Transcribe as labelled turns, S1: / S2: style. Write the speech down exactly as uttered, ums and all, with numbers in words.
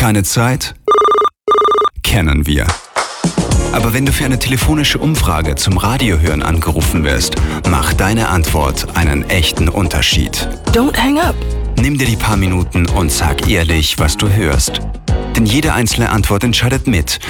S1: Keine Zeit? Kennen wir. Aber wenn du für eine telefonische Umfrage zum Radiohören angerufen wirst, macht deine Antwort einen echten Unterschied.
S2: Don't hang up.
S1: Nimm dir die paar Minuten und sag ehrlich, was du hörst. Denn jede einzelne Antwort entscheidet mit,